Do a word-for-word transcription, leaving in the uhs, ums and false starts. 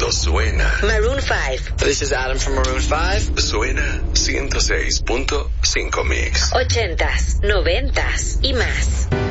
cuando suena. Maroon five. This is Adam from Maroon five. Suena ciento seis punto cinco Mix. Ochentas, noventas y más.